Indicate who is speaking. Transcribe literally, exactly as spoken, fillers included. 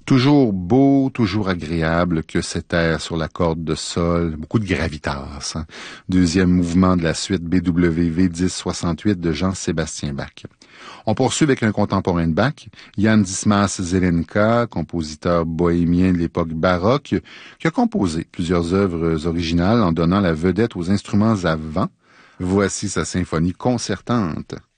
Speaker 1: Toujours beau, toujours agréable que cet air sur la corde de sol, beaucoup de gravitas. Hein? Deuxième mouvement de la suite B W V dix soixante-huit de Jean-Sébastien Bach. On poursuit avec un contemporain de Bach, Jan Dismas Zelenka, compositeur bohémien de l'époque baroque, qui a composé plusieurs œuvres originales en donnant la vedette aux instruments à vent. Voici sa symphonie concertante.